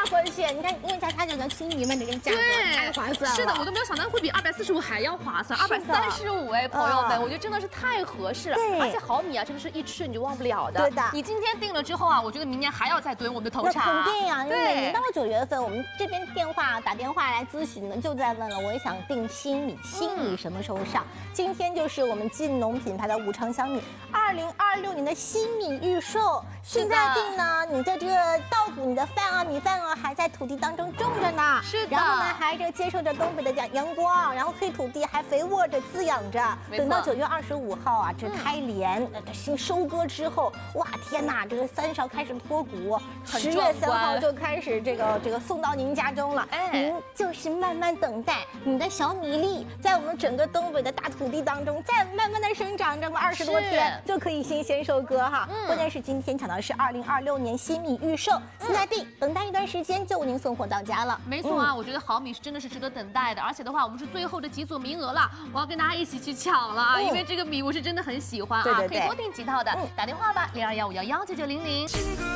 合适。你看，问一下他这个新米们的这个价格，太划算了。 是的，我都没有想到会比245还要划算，235哎，朋友们，我觉得真的是太合适了。 对， 而且毫米啊，真的是一吃你就忘不了的。 对的， 你今天订了之后啊，我觉得明年还要再蹲我们的头茶。 那肯定啊，因为对， 每年到了9月份，我们这边打电话来咨询的就在问了，我也想订新米，新米什么时候上？今天就是我们晋农品牌的五常香米2026年的新米预售，现在订呢，你的这个稻谷、你的饭啊、米饭啊，还在土地当中种着呢。 是的。 然后呢，还接受着东北的阳光，然后黑土地还肥沃着、滋养着。等到9月25号啊，这开镰、新收割之后，哇，天哪，这个3勺开始脱谷，10月3号就开始这个送到您家中了。您就是慢慢等待你的小米粒，在我们整个东北的大土地当中，再慢慢的生长，这么20多天就可以新鲜收割哈。关键是今天抢到的是2026年新米预售，现在订，等待一段时间就为您送货到家了。 没错啊，我觉得毫米是真的是值得等待的，而且的话，我们是最后的几组名额了，我要跟大家一起去抢了啊，因为这个米我是真的很喜欢啊，可以多订几套的，打电话吧，0215119900。